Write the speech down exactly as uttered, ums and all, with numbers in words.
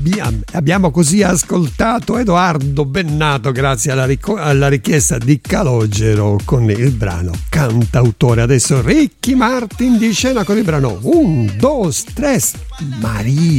abbiamo così ascoltato Edoardo Bennato grazie alla, ric- alla richiesta di Calogero con il brano Cantautore. Adesso Ricky Martin di scena con il brano Un, dos, tres, Maria.